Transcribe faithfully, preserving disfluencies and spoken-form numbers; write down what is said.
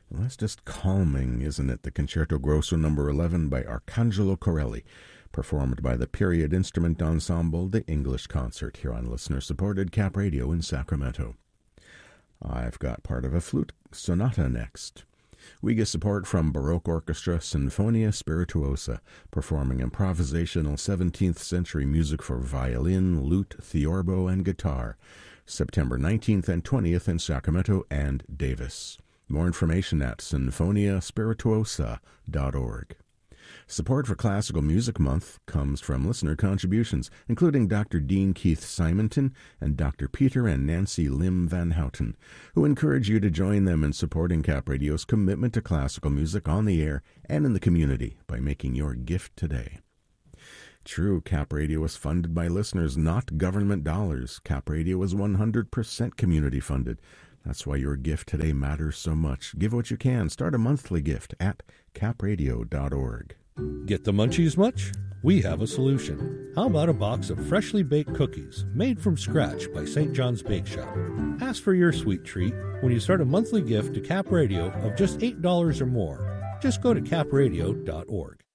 Well, that's just calming, isn't it? The Concerto Grosso number eleven by Arcangelo Corelli, performed by the Period Instrument Ensemble, the English Concert, here on listener-supported Cap Radio in Sacramento. I've got part of a flute sonata next. We get support from Baroque Orchestra Sinfonia Spirituosa, performing improvisational seventeenth century music for violin, lute, theorbo, and guitar, September nineteenth and twentieth in Sacramento and Davis. More information at sinfonia spirituosa dot org. Support for Classical Music Month comes from listener contributions, including Doctor Dean Keith Simonton and Doctor Peter and Nancy Lim Van Houten, who encourage you to join them in supporting Cap Radio's commitment to classical music on the air and in the community by making your gift today. True, Cap Radio is funded by listeners, not government dollars. Cap Radio is one hundred percent community funded. That's why your gift today matters so much. Give what you can. Start a monthly gift at cap radio dot org. Get the munchies much? We have a solution. How about a box of freshly baked cookies made from scratch by Saint John's Bake Shop? Ask for your sweet treat when you start a monthly gift to Cap Radio of just eight dollars or more. Just go to cap radio dot org.